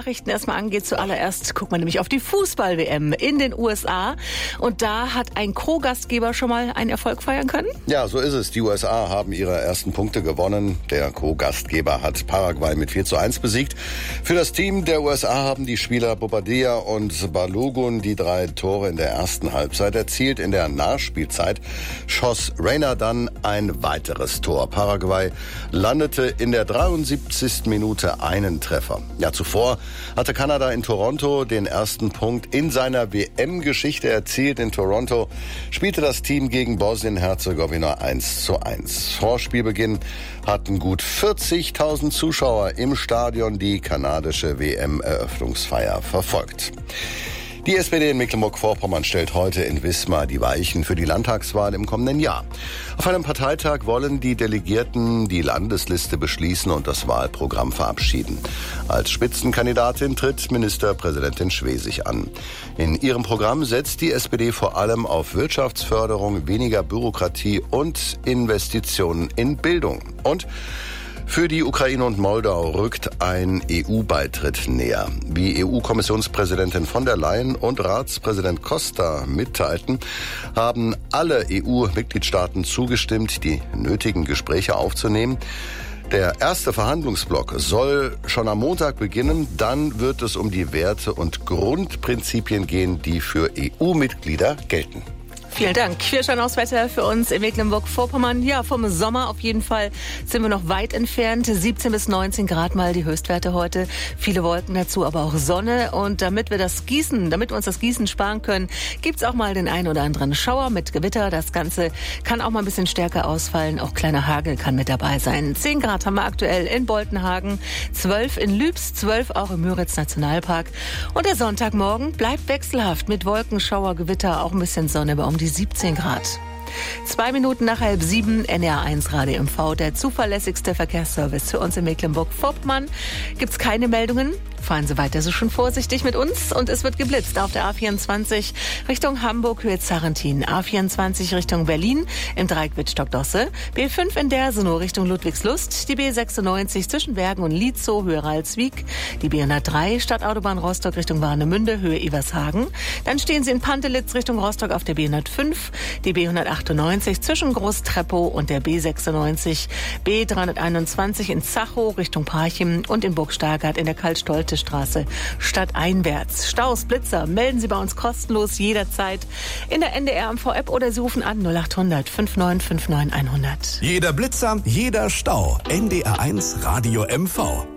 Nachrichten erstmal angeht. Zuallererst guckt man nämlich auf die Fußball-WM in den USA. Und da hat ein Co-Gastgeber schon mal einen Erfolg feiern können? Ja, so ist es. Die USA haben ihre ersten Punkte gewonnen. Der Co-Gastgeber hat Paraguay mit 4:1 besiegt. Für das Team der USA haben die Spieler Bobadilla und Balogun die 3 Tore in der ersten Halbzeit erzielt. In der Nachspielzeit schoss Reyna dann ein weiteres Tor. Paraguay landete in der 73. Minute einen Treffer. Ja, zuvor hatte Kanada in Toronto den ersten Punkt in seiner WM-Geschichte erzielt. In Toronto spielte das Team gegen Bosnien-Herzegowina 1:1. Vor Spielbeginn hatten gut 40.000 Zuschauer im Stadion die kanadische WM-Eröffnungsfeier verfolgt. Die SPD in Mecklenburg-Vorpommern stellt heute in Wismar die Weichen für die Landtagswahl im kommenden Jahr. Auf einem Parteitag wollen die Delegierten die Landesliste beschließen und das Wahlprogramm verabschieden. Als Spitzenkandidatin tritt Ministerpräsidentin Schwesig an. In ihrem Programm setzt die SPD vor allem auf Wirtschaftsförderung, weniger Bürokratie und Investitionen in Bildung. Und für die Ukraine und Moldau rückt ein EU-Beitritt näher. Wie EU-Kommissionspräsidentin von der Leyen und Ratspräsident Costa mitteilten, haben alle EU-Mitgliedstaaten zugestimmt, die nötigen Gespräche aufzunehmen. Der erste Verhandlungsblock soll schon am Montag beginnen. Dann wird es um die Werte und Grundprinzipien gehen, die für EU-Mitglieder gelten. Vielen Dank. Wir schauen aufs Wetter für uns in Mecklenburg-Vorpommern. Ja, vom Sommer auf jeden Fall sind wir noch weit entfernt. 17 bis 19 Grad mal die Höchstwerte heute. Viele Wolken dazu, aber auch Sonne. Und damit wir uns das Gießen sparen können, gibt's auch mal den einen oder anderen Schauer mit Gewitter. Das Ganze kann auch mal ein bisschen stärker ausfallen. Auch kleiner Hagel kann mit dabei sein. 10 Grad haben wir aktuell in Boltenhagen, 12 in Lübs, 12 auch im Müritz-Nationalpark. Und der Sonntagmorgen bleibt wechselhaft mit Wolken, Schauer, Gewitter, auch ein bisschen Sonne bei um die 17 Grad. 2 Minuten nach 6:30, NR1 Radio MV, der zuverlässigste Verkehrsservice für uns in Mecklenburg-Vorpommern. Gibt's keine Meldungen? Fahren Sie weiter so schon vorsichtig mit uns. Und es wird geblitzt auf der A24 Richtung Hamburg, Höhe Zarrentin. A24 Richtung Berlin im Dreieck Wittstock-Dosse. B5 in Dersenow Richtung Ludwigslust. Die B96 zwischen Bergen und Lietzow, Höhe Ralswiek. Die B103 Stadtautobahn Rostock Richtung Warnemünde, Höhe Evershagen. Dann stehen Sie in Pantelitz Richtung Rostock auf der B105. Die B198 zwischen Großtreppow und der B96. B321 in Zachow Richtung Parchim und in Burg-Stargard in der Karl-Stolte Straße stadteinwärts. Staus, Blitzer, melden Sie bei uns kostenlos jederzeit in der NDR MV-App oder Sie rufen an 0800 5959 100. Jeder Blitzer, jeder Stau. NDR1 Radio MV.